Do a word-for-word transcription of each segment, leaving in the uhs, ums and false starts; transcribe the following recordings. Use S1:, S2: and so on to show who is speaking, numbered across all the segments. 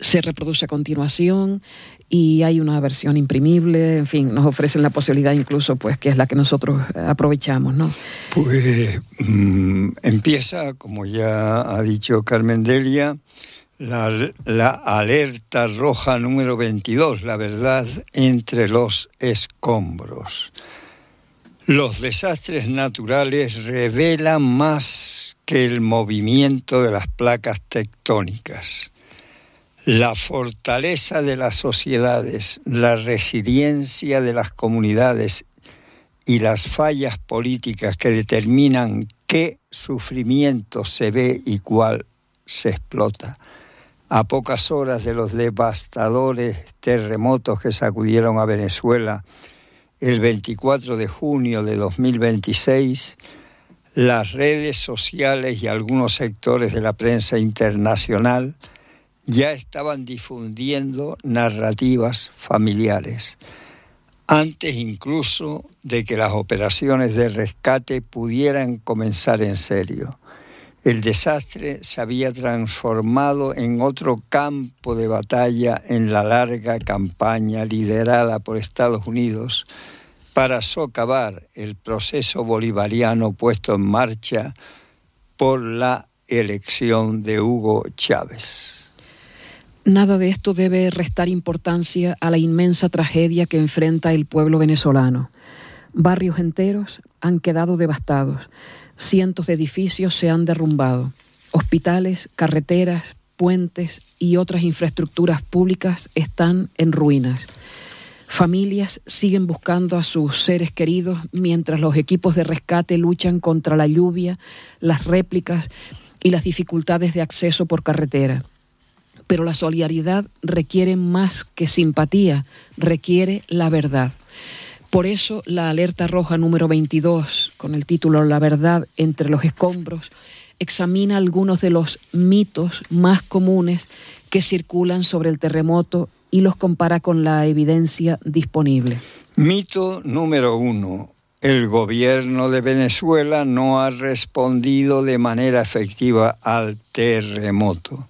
S1: se reproduce a continuación y hay una versión imprimible, en fin, nos ofrecen la posibilidad incluso, pues, que es la que nosotros aprovechamos, ¿no?
S2: Pues mmm, empieza, como ya ha dicho Carmen Delia, la, la alerta roja número veintidós, la verdad entre los escombros. Los desastres naturales revelan más que el movimiento de las placas tectónicas. La fortaleza de las sociedades, la resiliencia de las comunidades y las fallas políticas que determinan qué sufrimiento se ve y cuál se explota. A pocas horas de los devastadores terremotos que sacudieron a Venezuela el veinticuatro de junio de dos mil veintiséis, las redes sociales y algunos sectores de la prensa internacional ya estaban difundiendo narrativas familiares, antes incluso de que las operaciones de rescate pudieran comenzar en serio. El desastre se había transformado en otro campo de batalla en la larga campaña liderada por Estados Unidos para socavar el proceso bolivariano puesto en marcha por la elección de Hugo Chávez.
S1: Nada de esto debe restar importancia a la inmensa tragedia que enfrenta el pueblo venezolano. Barrios enteros han quedado devastados, cientos de edificios se han derrumbado, hospitales, carreteras, puentes y otras infraestructuras públicas están en ruinas. Familias siguen buscando a sus seres queridos mientras los equipos de rescate luchan contra la lluvia, las réplicas y las dificultades de acceso por carretera. Pero la solidaridad requiere más que simpatía, requiere la verdad. Por eso la alerta roja número veintidós, con el título La verdad entre los escombros, examina algunos de los mitos más comunes que circulan sobre el terremoto y los compara con la evidencia disponible.
S2: Mito número uno. El gobierno de Venezuela no ha respondido de manera efectiva al terremoto.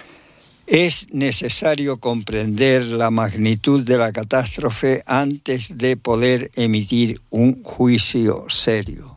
S2: Es necesario comprender la magnitud de la catástrofe antes de poder emitir un juicio serio.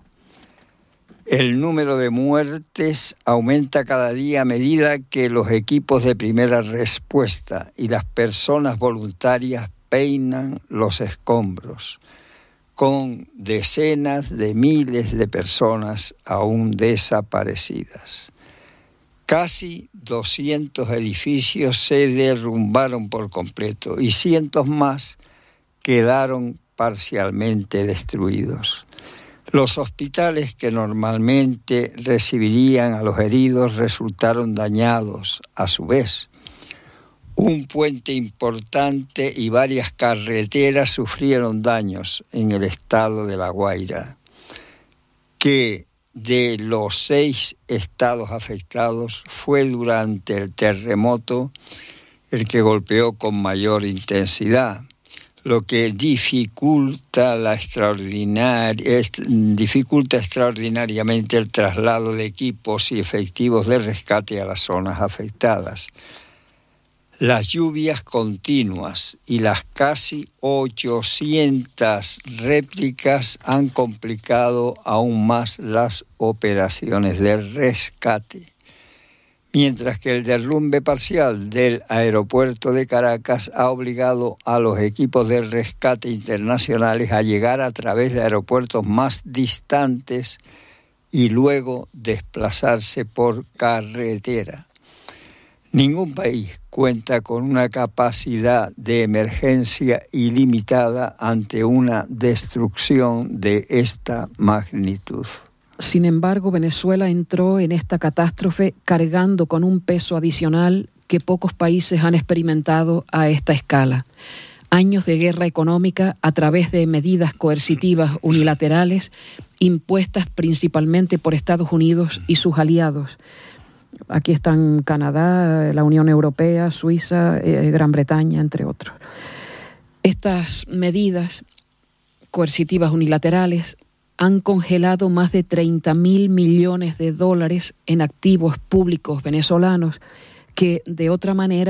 S2: El número de muertes aumenta cada día a medida que los equipos de primera respuesta y las personas voluntarias peinan los escombros, con decenas de miles de personas aún desaparecidas. Casi doscientos edificios se derrumbaron por completo y cientos más quedaron parcialmente destruidos. Los hospitales que normalmente recibirían a los heridos resultaron dañados a su vez. Un puente importante y varias carreteras sufrieron daños en el estado de La Guaira, que de los seis estados afectados fue durante el terremoto el que golpeó con mayor intensidad, lo que dificulta, la extraordinaria, dificulta extraordinariamente el traslado de equipos y efectivos de rescate a las zonas afectadas. Las lluvias continuas y las casi ochocientas réplicas han complicado aún más las operaciones de rescate, mientras que el derrumbe parcial del aeropuerto de Caracas ha obligado a los equipos de rescate internacionales a llegar a través de aeropuertos más distantes y luego desplazarse por carretera. Ningún país cuenta con una capacidad de emergencia ilimitada ante una destrucción de esta magnitud.
S1: Sin embargo, Venezuela entró en esta catástrofe cargando con un peso adicional que pocos países han experimentado a esta escala. Años de guerra económica a través de medidas coercitivas unilaterales impuestas principalmente por Estados Unidos y sus aliados. Aquí están Canadá, la Unión Europea, Suiza, eh, Gran Bretaña, entre otros. Estas medidas coercitivas unilaterales han congelado más de treinta mil millones de dólares en activos públicos venezolanos que de otra manera